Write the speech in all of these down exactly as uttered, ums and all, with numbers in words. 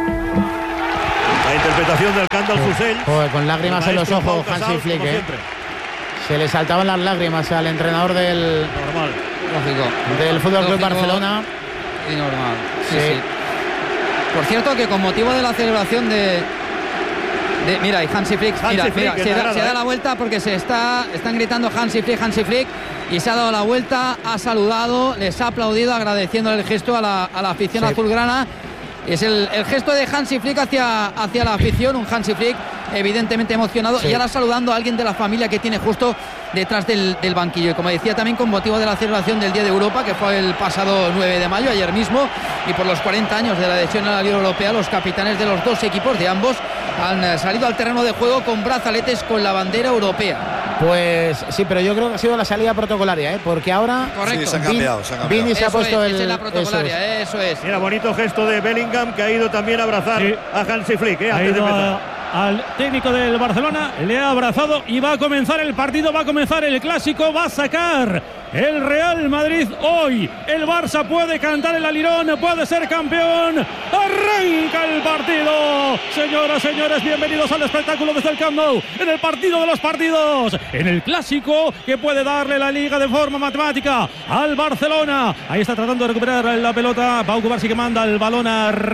La interpretación del Kandal Hussein. Joder, con lágrimas en los ojos, Hansi Flick, ¿eh? Se le saltaban las lágrimas al entrenador del, normal. Lógico. del Fútbol Club Barcelona. Y normal. Sí, Sí. sí. Por cierto, que con motivo de la celebración de. de mira, y Hansi Flick, Hansi mira, Flick, mira, que se, te da, agrada, se da ¿eh? la vuelta porque se está están gritando Hansi Flick, Hansi Flick, y se ha dado la vuelta, ha saludado, les ha aplaudido, agradeciéndole el gesto a la, a la afición Sí. azulgrana. Es el, el gesto de Hansi Flick hacia, hacia la afición, un Hansi Flick evidentemente emocionado, Sí. y ahora saludando a alguien de la familia que tiene justo detrás del, del banquillo. Y como decía, también con motivo de la celebración del Día de Europa, que fue el pasado nueve de mayo, ayer mismo, y por los cuarenta años de la adhesión a la Liga Europea, los capitanes de los dos equipos, de ambos, han eh, salido al terreno de juego con brazaletes con la bandera europea. Pues sí, pero yo creo que ha sido la salida protocolaria, ¿eh? Porque ahora Correcto. Sí, se ha cambiado, se ha cambiado. Vini se ha Eso puesto es, el. esa es la eso es. protocolaria, eso es. Mira, bonito gesto de Bellingham, que ha ido también a abrazar Sí. a Hansi Flick, ¿eh? Ha Antes de ido empezar. a- al técnico del Barcelona, le ha abrazado y va a comenzar el partido, va a comenzar el clásico, va a sacar el Real Madrid hoy. El Barça puede cantar el alirón, puede ser campeón. Arranca el partido. Señoras, señores, bienvenidos al espectáculo desde el Camp Nou, en el partido de los partidos, en el clásico que puede darle la Liga de forma matemática al Barcelona. Ahí está tratando de recuperar la pelota Pau Cubarsí, que manda el balón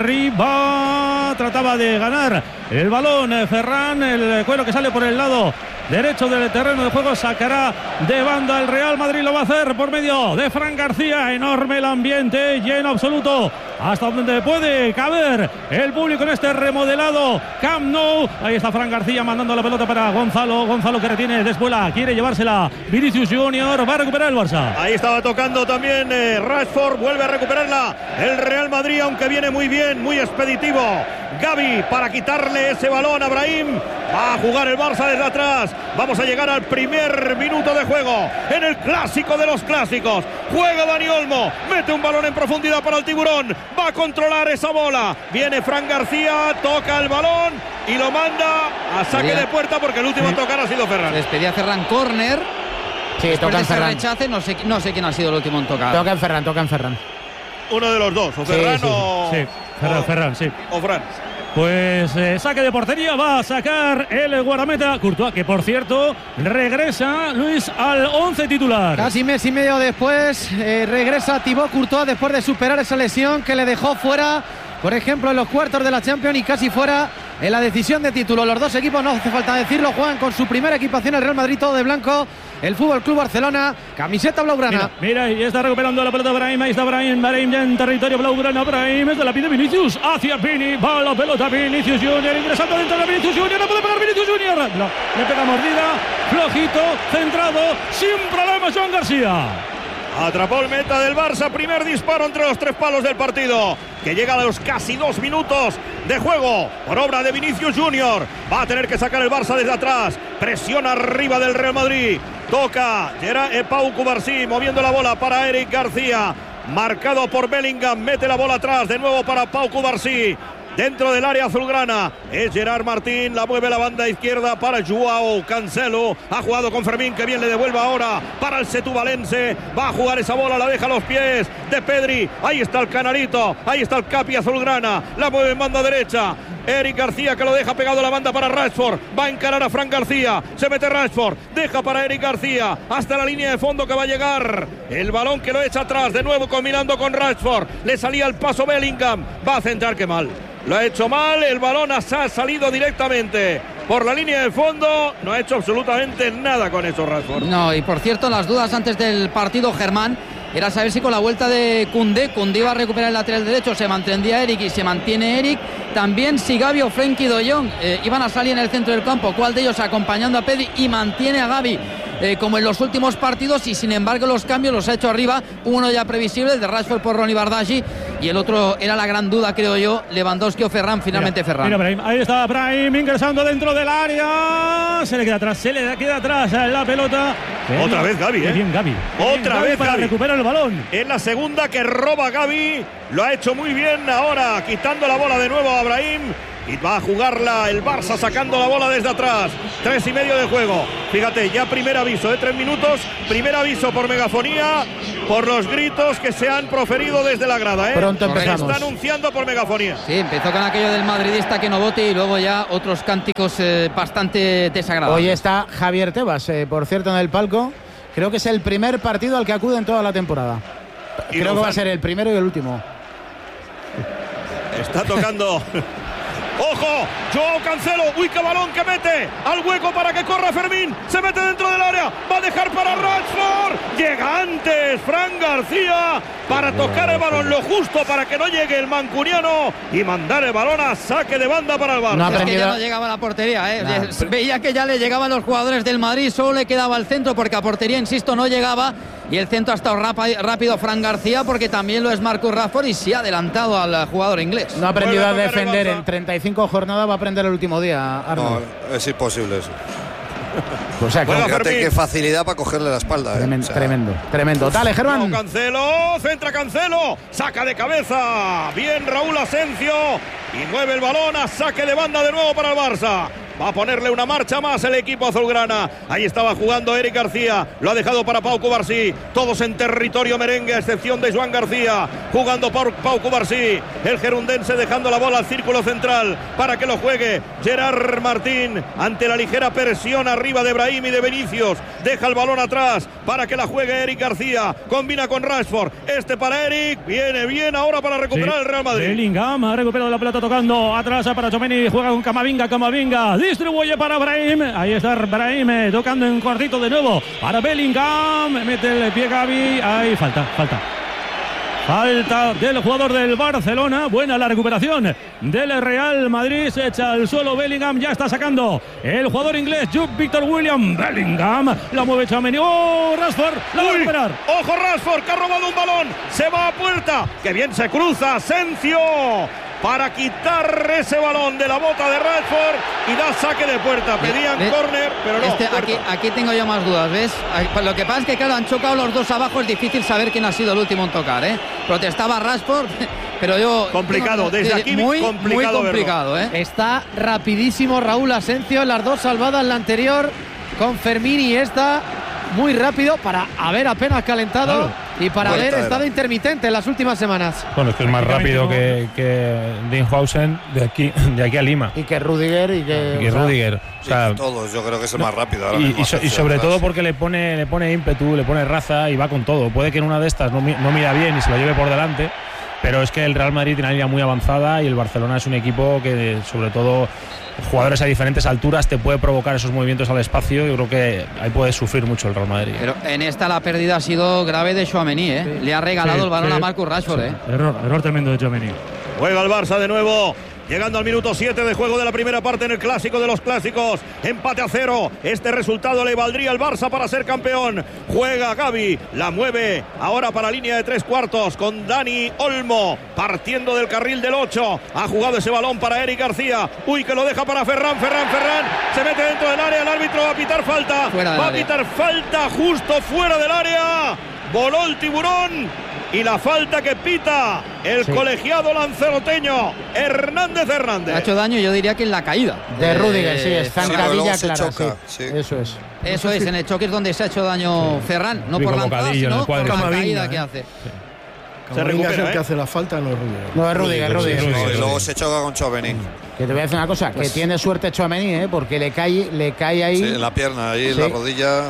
arriba. Trataba de ganar el balón Ferran, el cuero que sale por el lado derecho del terreno de juego, sacará de banda el Real Madrid, lo va a hacer por medio de Fran García. Enorme el ambiente, lleno absoluto, hasta donde puede caber el público en este remodelado Camp Nou. Ahí está Fran García mandando la pelota para Gonzalo, Gonzalo que retiene de espuela, quiere llevársela Vinicius Junior, va a recuperar el Barça. Ahí estaba tocando también eh, Rashford, vuelve a recuperarla el Real Madrid, aunque viene muy bien, muy expeditivo. Gavi para quitarle ese balón a Brahim. Va a jugar el Barça desde atrás. Vamos a llegar al primer minuto de juego en el clásico de los clásicos. Juega Dani Olmo, mete un balón en profundidad para el Tiburón. Va a controlar esa bola. Viene Fran García, toca el balón y lo manda a saque Bien. de puerta, porque el último en tocar ha sido Ferran. Les pedía Ferran córner. Sí, Después toca de en ese Ferran. rechace, no sé, no sé quién ha sido el último en tocar. Toca en Ferran, toca en Ferran. Uno de los dos, o Ferran sí, sí. o... Sí, Ferran, o- Ferran, sí. o Fran. Pues eh, saque de portería, va a sacar el guardameta Courtois, que por cierto regresa, Luis, al once titular. Casi mes y medio después eh, regresa Thibaut Courtois después de superar esa lesión que le dejó fuera, por ejemplo, en los cuartos de la Champions y casi fuera en la decisión de título. Los dos equipos, no hace falta decirlo, juegan con su primera equipación, el Real Madrid todo de blanco, el Fútbol Club Barcelona camiseta blaugrana. Mira, mira, y está recuperando la pelota Brahim, ahí está Brahim, Brahim ya en territorio blaugrana, Brahim, es de la pide Vinicius, hacia Vini, va la pelota Vinicius Junior, ingresando dentro de Vinicius Junior, no puede pegar Vinicius Junior, no, le pega mordida, flojito, centrado, sin problemas Joan García. Atrapó el meta del Barça, primer disparo entre los tres palos del partido, que llega a los casi dos minutos de juego por obra de Vinicius Junior. Va a tener que sacar el Barça desde atrás, presión arriba del Real Madrid, toca Gerard eh, Pau Cubarsí moviendo la bola para Eric García, marcado por Bellingham, mete la bola atrás de nuevo para Pau Cubarsí. Dentro del área azulgrana es Gerard Martín, la mueve la banda izquierda para Joao Cancelo, ha jugado con Fermín, que bien le devuelve ahora para el setubalense, va a jugar esa bola, la deja a los pies de Pedri, ahí está el Canarito, ahí está el Capi azulgrana, la mueve en banda derecha, Eric García, que lo deja pegado a la banda para Rashford, va a encarar a Fran García, se mete Rashford, deja para Eric García, hasta la línea de fondo que va a llegar, el balón que lo echa atrás, de nuevo combinando con Rashford, le salía el paso Bellingham, va a centrar, que mal. Lo ha hecho mal, el balón ha salido directamente por la línea de fondo, no ha hecho absolutamente nada con eso Rashford. No, y por cierto, las dudas antes del partido, Germán, era saber si con la vuelta de Koundé, Koundé iba a recuperar el lateral derecho, se mantendría Eric y se mantiene Eric. También si Gavi o Frenkie de Jong eh, iban a salir en el centro del campo, cuál de ellos acompañando a Pedri y mantiene a Gavi eh, como en los últimos partidos, y sin embargo los cambios los ha hecho arriba, uno ya previsible, el de Rashford por Ronny Bardghji, y el otro era la gran duda, creo yo, Lewandowski o Ferran, finalmente Mira, Ferran. mira Brahim, ahí está Brahim ingresando dentro del área, se le queda atrás, se le queda atrás la pelota. Qué Otra bien, vez Gavi, qué ¿eh? bien Gavi. Qué bien Otra vez para Gavi. recuperar el balón. En la segunda que roba Gavi, lo ha hecho muy bien ahora, quitando la bola de nuevo a Brahim. Y va a jugarla el Barça sacando la bola desde atrás. Tres y medio de juego. Fíjate, ya primer aviso de tres minutos. Primer aviso por megafonía, por los gritos que se han proferido desde la grada, ¿eh? Pronto empezamos. Se está anunciando por megafonía. Sí, empezó con aquello del madridista que no vote y luego ya otros cánticos eh, bastante desagradables. Hoy está Javier Tebas, eh, por cierto, en el palco. Creo que es el primer partido al que acude en toda la temporada. Y Creo Lozano. que va a ser el primero y el último. Está tocando. ¡Ojo! Joao Cancelo. ¡Uy, qué balón que mete! Al hueco para que corra Fermín. Se mete dentro del área. Va a dejar para Rashford. Llega antes Fran García para tocar el balón lo justo para que no llegue el mancuniano y mandar el balón a saque de banda para el Barça. No ha Es que aprendido. ya no llegaba a la portería, ¿eh? Nah. Veía que ya le llegaban los jugadores del Madrid, solo le quedaba el centro porque a portería, insisto, no llegaba. Y el centro ha estado rápido Fran García porque también lo es Marcus Rashford y se ha adelantado al jugador inglés. No ha aprendido a Vuelve a tocar el defender Barça. en treinta y cinco jornadas, va a aprender el último día, Arnold. No, es imposible eso. O sea, que- Juega Fíjate Fermín. qué facilidad para cogerle la espalda. ¿eh? tremendo, O sea, tremendo, tremendo. Dale, Joao Germán. Cancelo, centra Cancelo, saca de cabeza, bien Raúl Asencio y mueve el balón a saque de banda de nuevo para el Barça. Va a ponerle una marcha más el equipo azulgrana. Ahí estaba jugando Eric García, lo ha dejado para Pau Cubarsí, todos en territorio merengue a excepción de Joan García, jugando por Pau Cubarsí, el gerundense dejando la bola al círculo central para que lo juegue Gerard Martín ante la ligera presión arriba de Brahim y de Vinicius, deja el balón atrás para que la juegue Eric García, combina con Rashford, este para Eric, viene bien ahora para recuperar Sí. el Real Madrid. Bellingham ha recuperado la pelota tocando atrás para Tchouaméni, juega con Camavinga, Camavinga distribuye para Brahim, ahí está Brahim eh, tocando en cortito de nuevo para Bellingham, mete el pie Gavi, ahí falta, falta. Falta del jugador del Barcelona. Buena la recuperación del Real Madrid. Se echa al suelo Bellingham. Ya está sacando el jugador inglés Jude Victor William. Bellingham la mueve Tchouaméni. ¡Oh! Rashford la va a Uy, recuperar. ojo Rashford que ha robado un balón, se va a puerta, que bien se cruza Asencio para quitar ese balón de la bota de Rashford y da saque de puerta. Pedían Ve- córner, pero no. Este, puerta. aquí, aquí tengo yo más dudas, ¿ves? Lo que pasa es que, claro, han chocado los dos abajo. Es difícil saber quién ha sido el último en tocar, ¿eh? Protestaba Rashford, pero yo... Complicado, tengo- desde aquí muy, complicado muy complicado, ¿eh? Está rapidísimo Raúl Asencio en las dos salvadas, la anterior con Fermín y esta muy rápido para haber apenas calentado Claro. y para Vuelta haber era. estado intermitente en las últimas semanas. Bueno, es que es más rápido que, que Dinhausen de aquí, de aquí a Lima. Y que Rudiger y que. Y o sea, Rudiger. O sea, Sí, todos, yo creo que es el más rápido ahora y, mismo, y so- y Asencio, sobre atrás. todo porque le pone, le pone ímpetu, le pone raza y va con todo. Puede que en una de estas no, mi- no mira bien y se lo lleve por delante, pero es que el Real Madrid tiene una línea muy avanzada y el Barcelona es un equipo que, sobre todo, jugadores a diferentes alturas te puede provocar esos movimientos al espacio. Yo creo que ahí puede sufrir mucho el Real Madrid. Pero en esta la pérdida ha sido grave de Tchouaméni, ¿eh? Le ha regalado Sí, el balón sí, a Marcus Rashford, sí. ¿eh? Error, error tremendo de Tchouaméni. Juega el Barça de nuevo. Llegando al minuto siete de juego de la primera parte en el clásico de los clásicos. Empate a cero. Este resultado le valdría al Barça para ser campeón. Juega Gavi. La mueve ahora para línea de tres cuartos con Dani Olmo. Partiendo del carril del ocho. Ha jugado ese balón para Eric García. Uy, que lo deja para Ferran. Ferran, Ferran. Se mete dentro del área. El árbitro va a pitar falta. Fuera del Va a área. pitar falta justo fuera del área. Voló el tiburón. Y la falta que pita el Sí. colegiado lanzaroteño Hernández Hernández. Ha hecho daño, yo diría que en la caída. De Rudiger, sí, es Sí, pero zancadilla luego se clara. choca, Sí. sí. Eso es. Eso es, en el choque es donde se ha hecho daño Ferran. No Sí, por con la entrada, bocadillo en el sino por la cuadro. caída Camavinga, que ¿eh? hace. Se Camavinga es recupera, el que ¿eh? hace la falta, no es Rudiger. No es Rudiger, Rudiger. Rudiger. No, y luego se choca con Tchouaméni. Que te voy a decir una cosa, que tiene suerte Tchouaméni, ¿eh? Porque le cae, le cae ahí. Sí, en la pierna, ahí en Sí. la rodilla.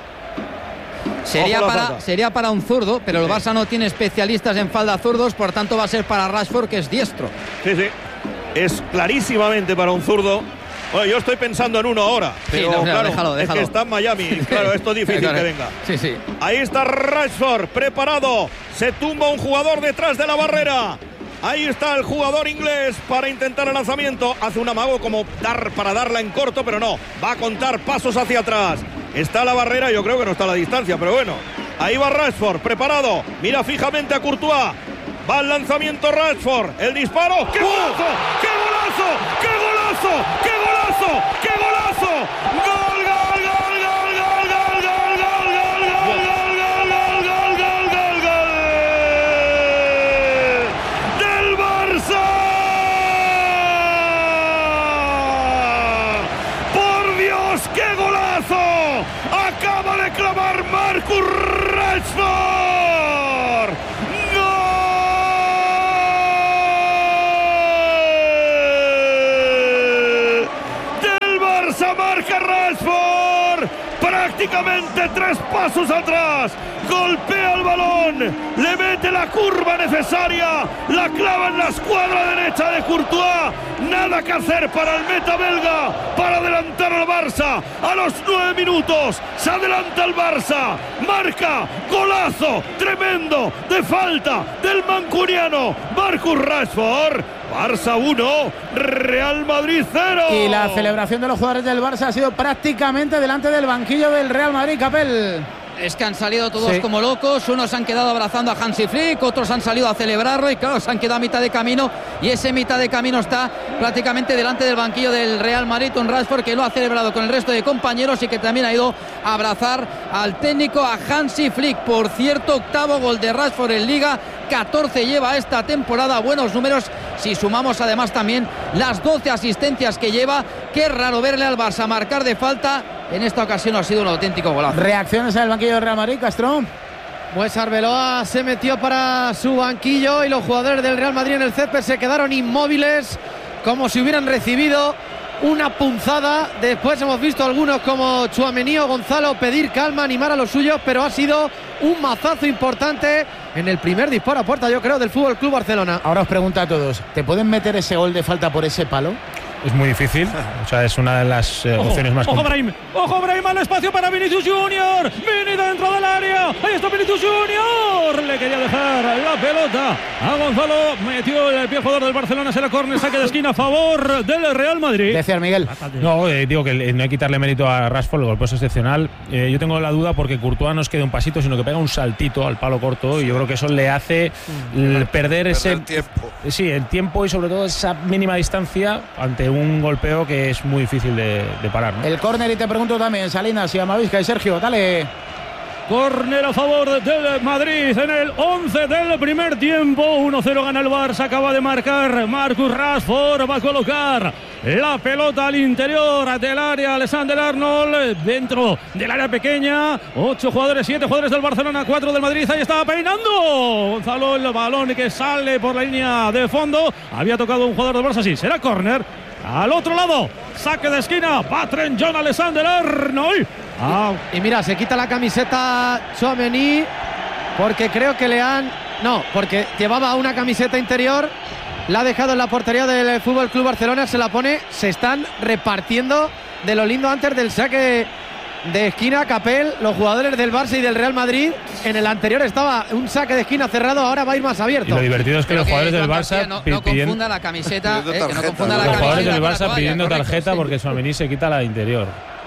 Sería Ojo la para, falta. sería para un zurdo, pero el Barça no tiene especialistas en falda zurdos, por tanto va a ser para Rashford, que es diestro. Sí, sí. Es clarísimamente para un zurdo. Bueno, yo estoy pensando en uno ahora. Pero no, no, claro, déjalo, es déjalo. que está en Miami. Claro, esto es difícil Claro. que venga. Sí, sí. Ahí está Rashford, preparado. Se tumba un jugador detrás de la barrera. Ahí está el jugador inglés para intentar el lanzamiento. Hace un amago como dar para darla en corto, pero no. Va a contar pasos hacia atrás. Está la barrera, yo creo que no está a la distancia, pero bueno. Ahí va Rashford, preparado. Mira fijamente a Courtois. Va el lanzamiento Rashford. El disparo. ¡Qué golazo! ¡Qué golazo! ¡Qué golazo! ¡Qué golazo! ¡Qué golazo! ¡Gol, gol, gol, gol, gol, gol, gol, gol, gol, gol, gol, gol, gol, gol, gol, gol! ¡Del Barça! ¡Por Dios, qué golazo! Acaba de clavar Marcus Rashford. prácticamente tres pasos atrás, golpea el balón, le mete la curva necesaria, la clava en la escuadra derecha de Courtois. Nada que hacer para el meta belga para adelantar al Barça. A los nueve minutos se adelanta el Barça, marca golazo tremendo de falta del mancuniano Marcus Rashford. Barça uno, Real Madrid cero. Y la celebración de los jugadores del Barça ha sido prácticamente delante del banquillo del Real Madrid, Capel. Es que han salido todos sí. como locos, unos han quedado abrazando a Hansi Flick, otros han salido a celebrarlo y claro, se han quedado a mitad de camino y ese mitad de camino está prácticamente delante del banquillo del Real Madrid, un Rashford que lo ha celebrado con el resto de compañeros y que también ha ido a abrazar al técnico, a Hansi Flick. Por cierto, octavo gol de Rashford en Liga, catorce lleva esta temporada, buenos números si sumamos además también las doce asistencias que lleva. Qué raro verle al Barça marcar de falta. En esta ocasión ha sido un auténtico golazo. Reacciones al banquillo del Real Madrid, Castro. Pues Arbeloa se metió para su banquillo y los jugadores del Real Madrid en el césped se quedaron inmóviles, como si hubieran recibido una punzada. Después hemos visto algunos como Tchouaméni o Gonzalo pedir calma, animar a los suyos, pero ha sido un mazazo importante en el primer disparo a puerta, yo creo, del Fútbol Club Barcelona. Ahora os pregunto a todos, ¿te pueden meter ese gol de falta por ese palo? Es muy difícil, o sea, es una de las eh, Ojo, opciones más ojo, complicadas. Brahim, ojo, Brahim, al espacio para Vinicius Junior. Vini dentro del área. Ahí está Vinicius Junior. Le quería dejar la pelota a Gonzalo. Metió el pie jugador del Barcelona. Será córner, saque de esquina a favor del Real Madrid. Decía Miguel. No, eh, digo que no hay que quitarle mérito a Rashford, el golpe es excepcional. Eh, yo tengo la duda porque Courtois no es que dé un pasito, sino que pega un saltito al palo corto. Y yo creo que eso le hace mm. perder ese el tiempo. Sí, el tiempo y sobre todo esa mínima distancia ante un golpeo que es muy difícil de, de parar, ¿no? El córner, y te pregunto también, Salinas y Amavisca y Sergio, dale. Córner a favor del Madrid en el once del primer tiempo. uno cero gana el Barça, acaba de marcar Marcus Rashford, va a colocar la pelota al interior del área Alexander Arnold, dentro del área pequeña. Ocho jugadores, siete jugadores del Barcelona, cuatro del Madrid. Ahí estaba peinando Gonzalo el balón que sale por la línea de fondo. Había tocado un jugador del Barça, sí, será córner. Al otro lado, saque de esquina, va Trent John Alexander Arnold. Ah. Y mira, se quita la camiseta Tchouaméni porque creo que le han... No, porque llevaba una camiseta interior, la ha dejado en la portería del Fútbol Club Barcelona, se la pone, se están repartiendo de lo lindo antes del saque de esquina. Capel, los jugadores del Barça y del Real Madrid, en el anterior estaba un saque de esquina cerrado, ahora va a ir más abierto. Y lo divertido es que Pero los que jugadores del Joan Barça García no, no pidiendo, confunda la camiseta, eh, que no confunda la los camiseta jugadores del con la Barça toalla, pidiendo correcto, tarjeta sí. porque Tchouaméni se quita la de interior.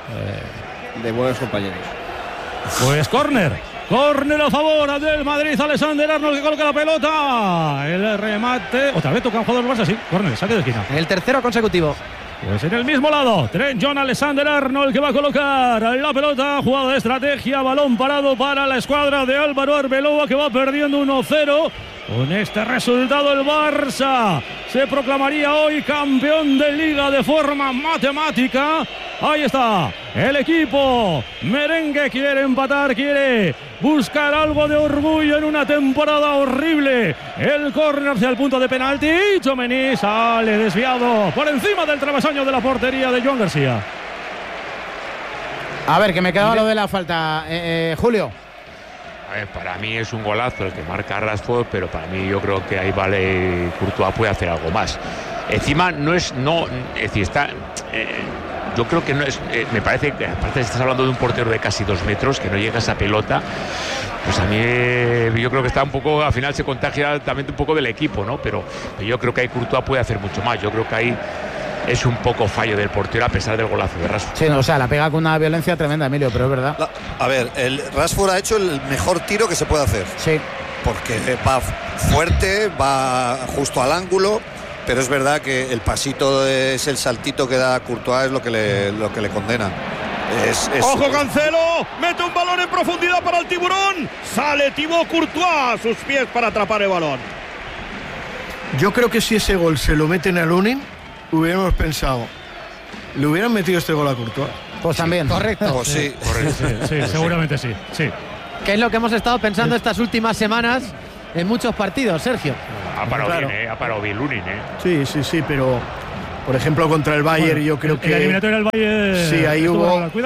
Eh, de buenos compañeros. Pues córner. Córner a favor del Madrid. Alexander Arnold que coloca la pelota. El remate. Otra vez toca un jugador del Barça, sí. Córner, saque de esquina. El tercero consecutivo. Pues en el mismo lado, Trent John Alexander Arnold que va a colocar la pelota. Jugada de estrategia, balón parado para la escuadra de Álvaro Arbeloa que va perdiendo uno cero. Con este resultado el Barça se proclamaría hoy campeón de Liga de forma matemática. Ahí está, el equipo merengue quiere empatar, quiere buscar algo de orgullo en una temporada horrible. El córner hacia el punto de penalti. Tchouaméni sale desviado por encima del travesaño de la portería de Joan García. A ver, que me quedaba lo de la falta, eh, eh, Julio. A ver, para mí es un golazo el que marca Rashford, pero para mí yo creo que ahí vale, Courtois puede hacer algo más. Encima no es, no, es decir, está, eh, yo creo que no es, eh, me parece que aparte estás hablando de un portero de casi dos metros, que no llega a esa pelota, pues a mí eh, yo creo que está un poco, al final se contagia también un poco del equipo, ¿no? Pero, pero yo creo que ahí Courtois puede hacer mucho más, yo creo que ahí es un poco fallo del portero a pesar del golazo de Rashford. Sí, no, o sea, la pega con una violencia tremenda, Emilio, pero es verdad. La, a ver, el Rashford ha hecho el mejor tiro que se puede hacer. Sí. Porque va fuerte, va justo al ángulo, pero es verdad que el pasito es el saltito que da Courtois, es lo que le, lo que le condena. Es, es, ¡Ojo, es... Cancelo! Mete un balón en profundidad para el Tiburón. Sale Thibaut Courtois a sus pies para atrapar el balón. Yo creo que si ese gol se lo meten a Lunin, hubiéramos pensado, ¿le hubieran metido este gol a Courtois? Pues también. Correcto. Pues sí. Correcto, sí, sí, seguramente sí, sí. Que es lo que hemos estado pensando estas últimas semanas en muchos partidos, Sergio. Ha parado Claro. bien, ¿eh? Ha parado bien Lunin, ¿eh? Sí, sí, sí, pero por ejemplo contra el Bayern Bueno, yo creo el, que... el eliminatorio del Bayern. Sí, ahí estuvo hubo- regular. Cuidado,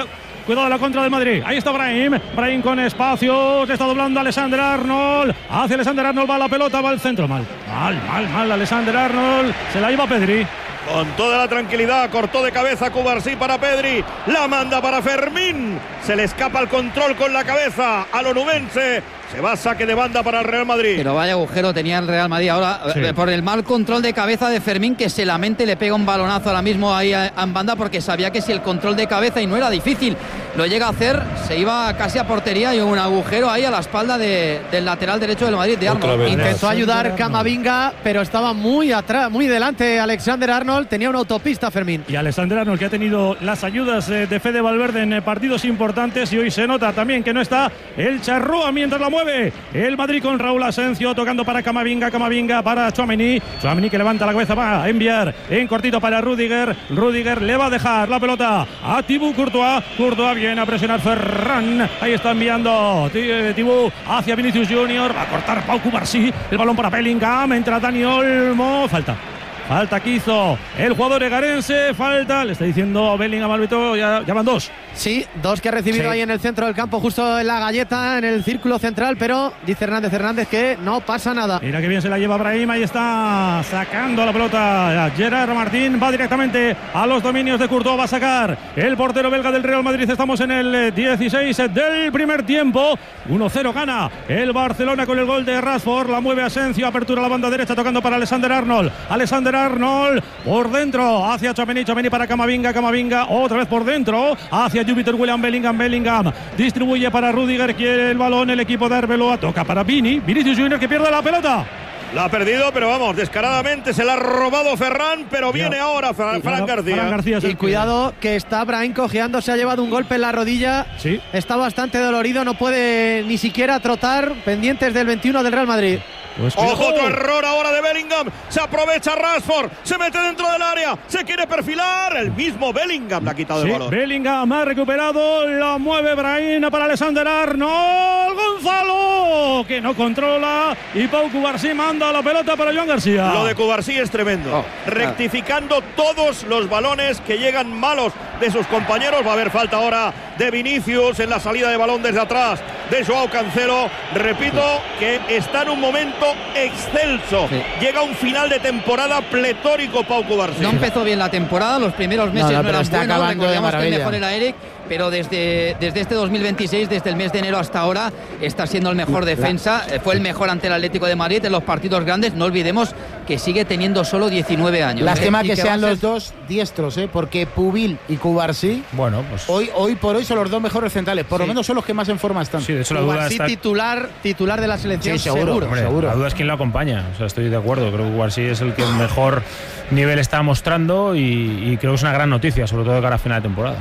Cuidado la contra del Madrid. Ahí está Brahim. Brahim con espacio. Está doblando Alexander Arnold. Hacia Alexander Arnold va la pelota, va al centro. Mal, mal, mal, mal. Alexander Arnold. Se la lleva Pedri. Con toda la tranquilidad, cortó de cabeza Cubarsí para Pedri, la manda para Fermín, se le escapa el control con la cabeza al onubense, se va a saque de banda para el Real Madrid. Pero vaya agujero tenía el Real Madrid ahora, sí. eh, por el mal control de cabeza de Fermín, que se lamente le pega un balonazo ahora mismo ahí a, a en banda, porque sabía que si el control de cabeza, y no era difícil, lo llega a hacer, se iba casi a portería, y un agujero ahí a la espalda de, del lateral derecho del Madrid, de Arnold. Intentó ayudar Camavinga, pero estaba muy atrás, muy delante Alexander Arnold. Tenía una autopista Fermín. Y Alexander Arnold, que ha tenido las ayudas de Fede Valverde en partidos importantes, y hoy se nota también que no está el Charrúa mientras la mueve el Madrid con Raúl Asencio tocando para Camavinga, Camavinga para Tchouaméni, Tchouaméni que levanta la cabeza, va a enviar en cortito para Rudiger, Rudiger le va a dejar la pelota a Thibaut Courtois, Courtois viene a presionar Ferran, ahí está enviando Thibaut hacia Vinicius Junior, va a cortar Pau Cubarsí, el balón para Bellingham, entra Dani Olmo, falta. Falta que hizo el jugador egarense, falta, le está diciendo Bellingham al árbitro, ya, ya van dos. Sí, dos que ha recibido sí. ahí en el centro del campo, justo en la galleta, en el círculo central, pero dice Hernández Hernández que no pasa nada. Mira que bien se la lleva Brahim, ahí está sacando la pelota Gerard Martín, va directamente a los dominios de Courtois, va a sacar el portero belga del Real Madrid, estamos en el dieciséis del primer tiempo, uno cero gana el Barcelona con el gol de Rashford, la mueve Asencio, apertura a la banda derecha tocando para Alexander Arnold, Alexander Arnold por dentro hacia Tchouaméni, Tchouaméni para Camavinga, Camavinga otra vez por dentro hacia Júpiter William Bellingham, Bellingham distribuye para Rudiger, quiere el balón el equipo de Arbeloa, toca para Vini, Vinicius Junior que pierde la pelota. La ha perdido, pero vamos, descaradamente se la ha robado Ferran, pero viene ahora Fran, Fran García. Fran García y cuidado que está Brahim cojeando, se ha llevado un golpe en la rodilla, sí. Está bastante dolorido, no puede ni siquiera trotar, pendientes del veintiuno del Real Madrid. Pues ojo, otro error ahora de Bellingham, se aprovecha Rashford, se mete dentro del área, se quiere perfilar, el mismo Bellingham le ha quitado sí, el balón. Bellingham ha recuperado, la mueve Brahim para Alexander Arnold, Gonzalo, que no controla, y Pau Cubarsí manda la pelota para Joan García. Lo de Cubarsí es tremendo, oh, rectificando ah. todos los balones que llegan malos de sus compañeros, va a haber falta ahora de Vinicius en la salida de balón desde atrás de Joao Cancelo, repito que está en un momento excelso, sí. Llega un final de temporada pletórico Pau Cubarsí. No empezó bien la temporada, los primeros meses no, no, no eran buenos, recordemos que el mejor era Eric, pero desde, desde este dos mil veintiséis, desde el mes de enero hasta ahora, está siendo el mejor defensa, fue el mejor ante el Atlético de Madrid en los partidos grandes, no olvidemos que sigue teniendo solo diecinueve años. Lástima ¿eh? que, que sean ser... los dos diestros, ¿eh? Porque Pubil y Cubarsí, bueno, pues hoy, hoy por hoy son los dos mejores centrales, por sí. lo menos son los que más en forma están. Sí, de hecho la duda Cubarsí está... titular, titular de la selección, sí, seguro, seguro. Hombre, seguro. La duda es quién lo acompaña, o sea, estoy de acuerdo, creo que Cubarsí es el que mejor nivel está mostrando y, y creo que es una gran noticia, sobre todo de cara a final de temporada.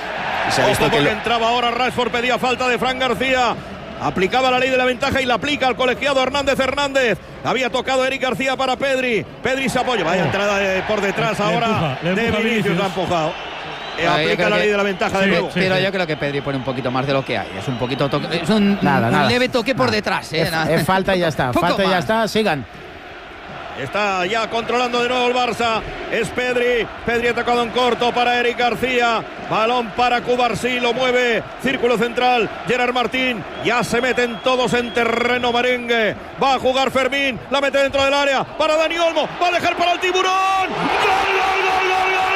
Se ha visto Ojo que lo... entraba ahora Rashford, pedía falta de Fran García, aplicaba la ley de la ventaja y la aplica al colegiado Hernández Hernández. Había tocado Eric García para Pedri, Pedri se apoya, vaya oh. entrada de, por detrás le, ahora le empuja, le empuja de Vinicius, la ha empujado. Eh, aplica la ley que, de la ventaja sí, de nuevo. Sí, pero sí. Yo creo que Pedri pone un poquito más de lo que hay. Es un poquito toque, es un, nada, un nada. leve toque nada. por detrás. Eh, es, es falta y ya está. Falta y ya está. Sigan. Está ya controlando de nuevo el Barça. Es Pedri. Pedri ha tocado en corto para Eric García. Balón para Cubarsí. Lo mueve. Círculo central. Gerard Martín. Ya se meten todos en terreno merengue. Va a jugar Fermín. La mete dentro del área. Para Dani Olmo. Va a dejar para el Tiburón. ¡Gol, gol, gol, gol, gol!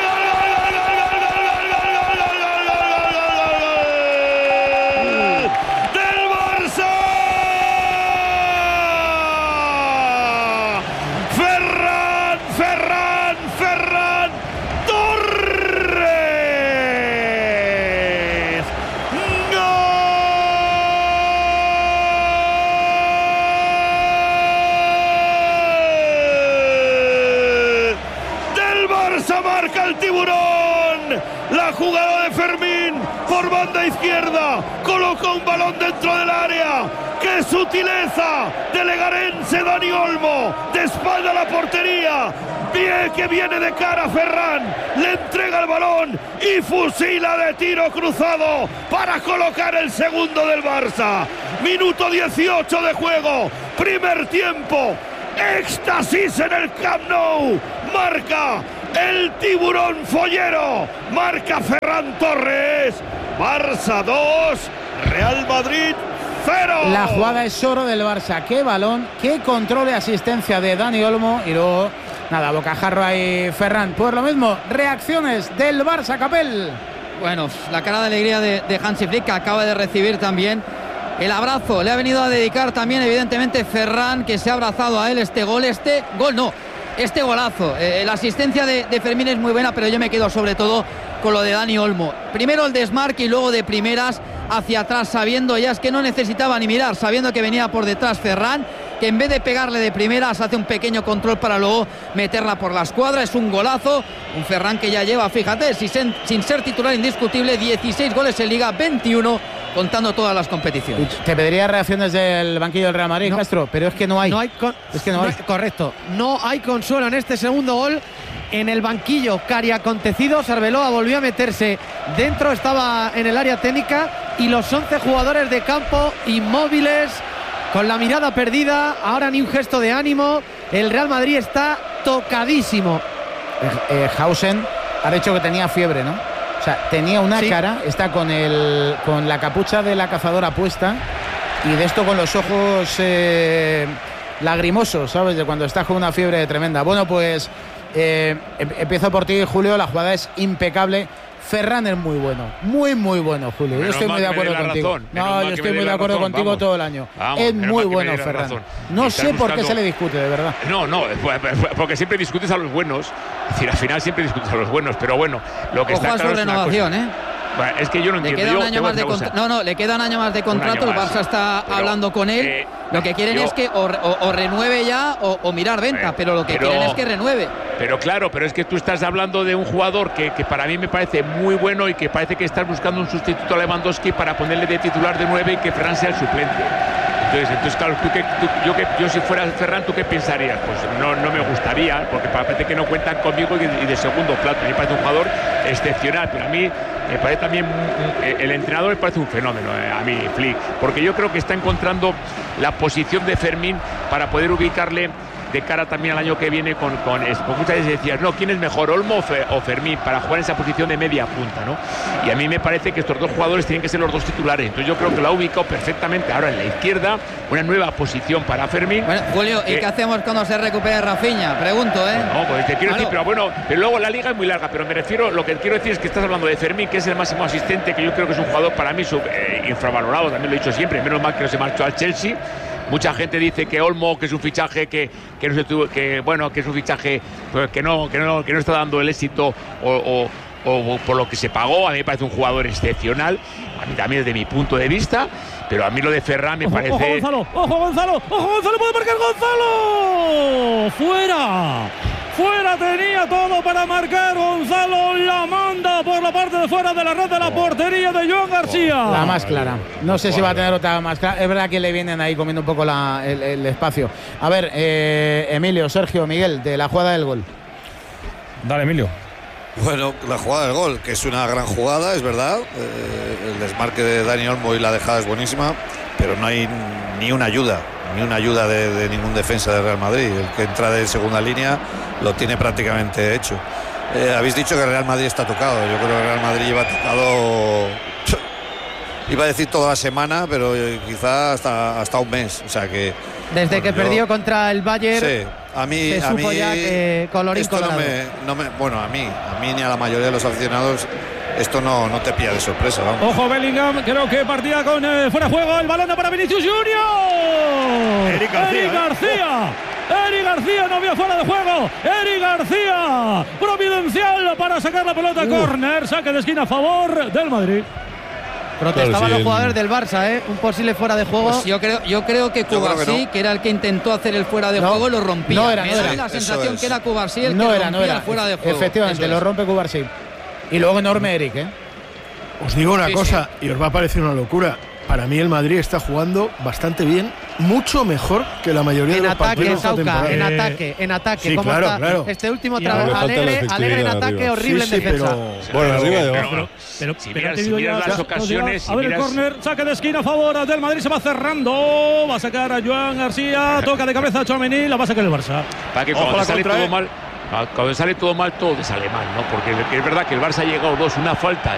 La jugada de Fermín por banda izquierda, coloca un balón dentro del área. ¡Qué sutileza del egarense Dani Olmo! De espalda a la portería, pie que viene de cara a Ferran, le entrega el balón y fusila de tiro cruzado para colocar el segundo del Barça. Minuto dieciocho de juego, primer tiempo, éxtasis en el Camp Nou, marca el Tiburón Follero, marca Ferran Torres. Barça dos, Real Madrid cero. La jugada es oro del Barça. Qué balón, qué control y asistencia de Dani Olmo. Y luego, nada, bocajarro ahí Ferran. Pues lo mismo, reacciones del Barça, Capel. Bueno, la cara de alegría de, de Hansi Flick, que acaba de recibir también el abrazo. Le ha venido a dedicar también, evidentemente, Ferran, que se ha abrazado a él. Este gol, este gol no, este golazo. Eh, la asistencia de, de Fermín es muy buena, pero yo me quedo sobre todo con lo de Dani Olmo. Primero el desmarque y luego de primeras hacia atrás, sabiendo ya es que no necesitaba ni mirar, sabiendo que venía por detrás Ferran, que en vez de pegarle de primeras hace un pequeño control para luego meterla por la escuadra. Es un golazo, un Ferran que ya lleva, fíjate, sin, sin ser titular indiscutible, dieciséis goles en Liga, veintiuno contando todas las competiciones. Te pediría reacciones del banquillo del Real Madrid, no, Castro, pero es que no hay. No hay con... es que no, no hay. Correcto, no hay consuelo en este segundo gol. En el banquillo, cari acontecido, Arbeloa volvió a meterse dentro, estaba en el área técnica y los once jugadores de campo inmóviles, con la mirada perdida, ahora ni un gesto de ánimo. El Real Madrid está tocadísimo. Eh, eh, Hausen ha dicho que tenía fiebre, ¿no? O sea, tenía una sí. cara, está con, el, con la capucha de la cazadora puesta y de esto con los ojos eh, lagrimosos, ¿sabes? De cuando estás con una fiebre tremenda. Bueno, pues eh, empiezo por ti, Julio. La jugada es impecable. Ferran es muy bueno, muy muy bueno, Julio. Menos yo estoy muy de acuerdo contigo. No, yo estoy muy de acuerdo razón, contigo vamos. todo el año. Vamos, es muy bueno Ferran. No sé por buscando... qué se le discute, de verdad. No, no, porque siempre discutes a los buenos. Es decir, al final siempre discutes a los buenos, pero bueno, lo que Ojo está a claro su es una renovación, cosa. ¿eh? Bueno, es que yo no le entiendo. Queda un yo, año más de contra... No, no, le queda un año más de contrato. El Barça está pero, hablando con él. Eh, lo que quieren yo, es que o, o, o renueve ya o, o mirar venta, eh, pero lo que pero, quieren es que renueve. Pero claro, pero es que tú estás hablando de un jugador que, que para mí me parece muy bueno y que parece que estás buscando un sustituto a Lewandowski para ponerle de titular de nueve y que Ferran sea el suplente. Entonces, entonces claro, tú que, tú, yo, que, yo si fuera Ferran, ¿tú qué pensarías? Pues no, no me gustaría, porque parece que no cuentan conmigo y de segundo plato. A mí me parece un jugador excepcional, pero a mí me parece también, el entrenador me parece un fenómeno, eh, a mí, Flick, porque yo creo que está encontrando la posición de Fermín para poder ubicarle de cara también al año que viene con, con porque muchas veces decías, no, ¿quién es mejor, Olmo o, Fe, o Fermín para jugar en esa posición de media punta, ¿no? Y a mí me parece que estos dos jugadores tienen que ser los dos titulares, entonces yo creo que lo ha ubicado perfectamente ahora en la izquierda, una nueva posición para Fermín. Bueno, Julio, ¿y eh, qué hacemos cuando se recupere Rafinha? Pregunto, ¿eh? No, pues te quiero claro. decir, pero bueno, pero luego la liga es muy larga, pero me refiero, lo que quiero decir es que estás hablando de Fermín, que es el máximo asistente, que yo creo que es un jugador para mí sub, eh, infravalorado, también lo he dicho siempre, menos mal que no se marchó al Chelsea. Mucha gente dice que Olmo, que es un fichaje que, que no se tuvo, que bueno, que es un fichaje pues, que no, que no, que no está dando el éxito o, o, o por lo que se pagó. A mí me parece un jugador excepcional, a mí también desde mi punto de vista, pero a mí lo de Ferran me ojo, parece. Ojo Gonzalo, ojo Gonzalo, ojo Gonzalo, puede marcar Gonzalo. Fuera. Fuera, tenía todo para marcar. Gonzalo la manda por la parte de fuera de la red de la portería de Joan García. La más clara. No sé si va a tener otra más clara. Es verdad que le vienen ahí comiendo un poco la, el, el espacio. A ver, eh, Emilio, Sergio, Miguel, de la jugada del gol. Dale, Emilio. Bueno, la jugada del gol, que es una gran jugada, es verdad. Eh, el desmarque de Dani Olmo y la dejada es buenísima, pero no hay ni una ayuda, ni una ayuda de, de ningún defensa de Real Madrid. El que entra de segunda línea lo tiene prácticamente hecho. Eh, habéis dicho que el Real Madrid está tocado. Yo creo que el Real Madrid lleva tocado, iba a decir toda la semana, pero quizá hasta, hasta un mes. O sea que desde bueno, que yo, perdió contra el Bayern. Sí. A mí, se a supo mí ya que colorín esto no me, no me, bueno, a mí, a mí ni a la mayoría de los aficionados esto no, no te pilla de sorpresa. Vamos. Ojo Bellingham, creo que partía con eh, fuera de juego, el balón para Vinicius Junior. Eric García. Eric García. Eric García no había fuera de juego. Eric García, providencial para sacar la pelota. Uh. Córner, saque de esquina a favor del Madrid. Protestaban claro, sí, los jugadores del Barça, ¿eh? Un posible fuera de juego. Pues yo creo, yo creo que Cubarsí, que, no. que era el que intentó hacer el fuera de no, juego, lo rompía. No era, Me no da era. la sensación que era Cubarsí el no que era, rompía no era. el fuera de juego. Efectivamente, lo rompe Cubarsí. Y luego enorme Eric, ¿eh? Os digo una sí, cosa, sí. y os va a parecer una locura. Para mí el Madrid está jugando bastante bien, mucho mejor que la mayoría en de los ataque, partidos de esta Sauca, temporada. En ataque, en ataque, sí, ¿cómo claro, está claro. este último Y trabajo? Alegre, alegre en ataque, arriba. horrible sí, en defensa. Pero, bueno, arriba y abajo. Pero, pero, si pero miras, te si digo miras ya, las ya, ocasiones, a ver si el miras... córner, saque de esquina a favor del Madrid, se va cerrando, va a sacar a Joan García, toca de cabeza a Tchouaméni, la va a sacar el Barça. Para que cuando sale todo mal, cuando sale todo mal, todo te sale mal, ¿no? Porque es verdad que el Barça ha llegado dos, una falta